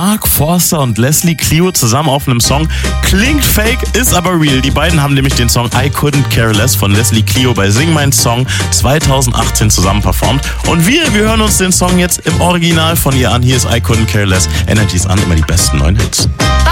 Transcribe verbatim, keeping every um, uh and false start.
Mark Forster und Leslie Clio zusammen auf einem Song. Klingt fake, ist aber real. Die beiden haben nämlich den Song I Couldn't Care Less von Leslie Clio bei Sing Mein Song zweitausendachtzehn zusammen performt. Und wir, wir hören uns den Song jetzt im Original von ihr an. Hier ist I Couldn't Care Less. Energy ist an, immer die besten neuen Hits.